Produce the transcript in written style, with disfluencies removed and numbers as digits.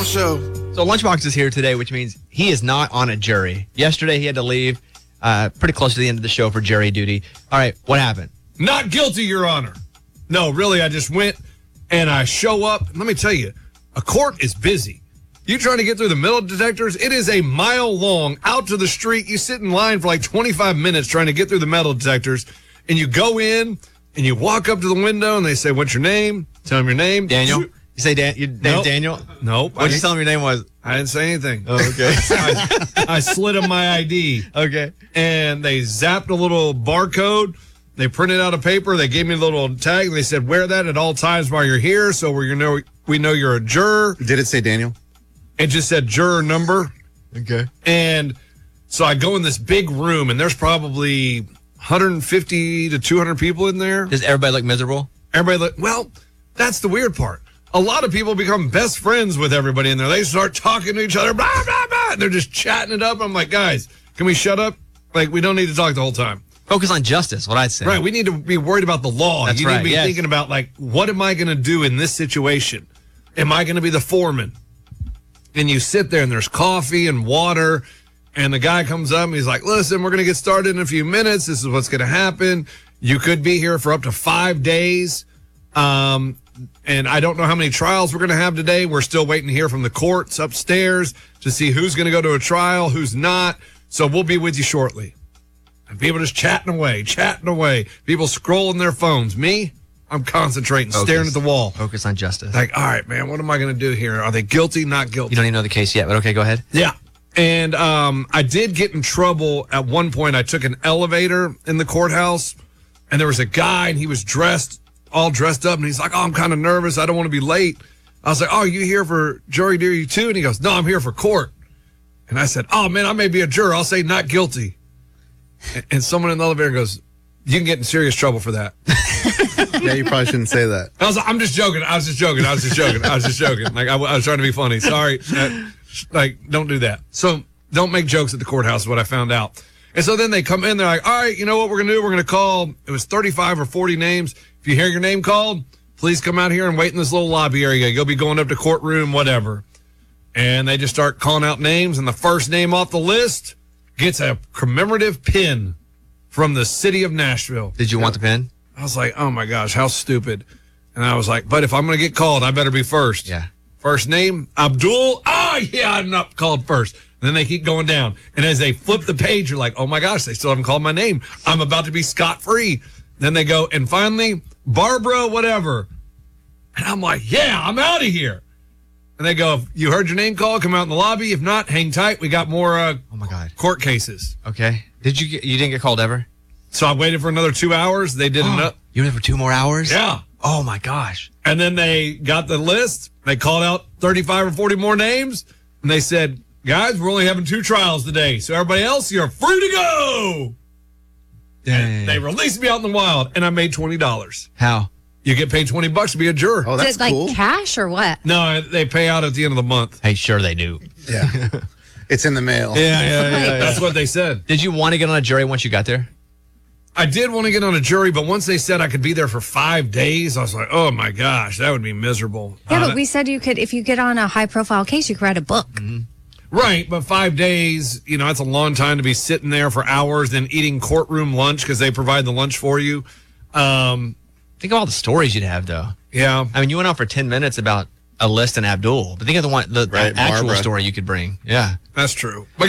the show. So Lunchbox is here today, which means he is not on a jury. Yesterday, he had to leave pretty close to the end of the show for jury duty. All right, what happened? Not guilty, Your Honor. No, really, I just went and I show up. Let me tell you, a court is busy. You trying to get through the metal detectors? It is a mile long out to the street. You sit in line for like 25 minutes trying to get through the metal detectors, and you go in and you walk up to the window and they say, "What's your name?" Tell them your name. Daniel? You say your name Nope. Daniel? Nope. What did you tell him your name was? I didn't say anything. Oh, okay. I slid him my ID. Okay. And they zapped a little barcode. They printed out a paper. They gave me a little tag. And they said, wear that at all times while you're here so we know you're a juror. Did it say Daniel? It just said juror number. Okay. And so I go in this big room, and there's probably 150 to 200 people in there. Does everybody look miserable? Well, that's the weird part. A lot of people become best friends with everybody in there. They start talking to each other, blah, blah, blah, and they're just chatting it up. I'm like, guys, can we shut up? Like, we don't need to talk the whole time. Focus on justice, what I'd say. Right, we need to be worried about the law. That's you need right, to be yes. thinking about, like, what am I going to do in this situation? Am I going to be the foreman? And you sit there, and there's coffee and water, and the guy comes up, and he's like, listen, we're going to get started in a few minutes. This is what's going to happen. You could be here for up to 5 days. And I don't know how many trials we're going to have today. We're still waiting to hear from the courts upstairs to see who's going to go to a trial, who's not. So we'll be with you shortly. And people just chatting away. People scrolling their phones. Me, I'm concentrating, staring at the wall. Focus on justice. Like, all right, man, what am I going to do here? Are they guilty, not guilty? You don't even know the case yet, but okay, go ahead. Yeah. And I did get in trouble at one point. I took an elevator in the courthouse, and there was a guy, and he was all dressed up, and he's like, oh, I'm kind of nervous. I don't want to be late. I was like, oh, you here for jury duty too? And he goes, no, I'm here for court. And I said, oh, man, I may be a juror. I'll say not guilty. And someone in the elevator goes, you can get in serious trouble for that. Yeah, you probably shouldn't say that. I was like, I'm just joking. I was just joking. Like, I was trying to be funny. Sorry. Don't do that. So don't make jokes at the courthouse is what I found out. And so then they come in. They're like, all right, you know what we're going to do? We're going to call, it was 35 or 40 names. If you hear your name called, please come out here and wait in this little lobby area. You'll be going up to courtroom, whatever. And they just start calling out names. And the first name off the list gets a commemorative pin from the city of Nashville. Did you want the pin? I was like, oh, my gosh, how stupid. And I was like, but if I'm going to get called, I better be first. Yeah. First name, Abdul. I'm not called first. And then they keep going down. And as they flip the page, you're like, oh, my gosh, they still haven't called my name. I'm about to be scot-free. Then they go, and finally, Barbara, whatever. And I'm like, yeah, I'm out of here. And they go, you heard your name called, come out in the lobby. If not, hang tight. We got more oh my God. Court cases. Okay. You didn't get called ever? So I waited for another 2 hours. They did enough. You waited for 2 more hours? Yeah. Oh, my gosh. And then they got the list. They called out 35 or 40 more names. And they said, guys, we're only having 2 trials today. So everybody else, you're free to go. And they released me out in the wild, and I made $20. How? You get paid $20 to be a juror. Oh, that's Is it like cool. cash or what? No, they pay out at the end of the month. Hey, sure they do. Yeah. It's in the mail. Yeah. That's what they said. Did you want to get on a jury once you got there? I did want to get on a jury, but once they said I could be there for 5 days, I was like, oh, my gosh, that would be miserable. Yeah, but we said you could, if you get on a high-profile case, you could write a book. Mm-hmm. Right, but 5 days, that's a long time to be sitting there for hours, then eating courtroom lunch because they provide the lunch for you. Think of all the stories you'd have, though. Yeah. I mean, you went on for 10 minutes about a list and Abdul, but think of the actual Barbara. story you could bring. Yeah. That's true.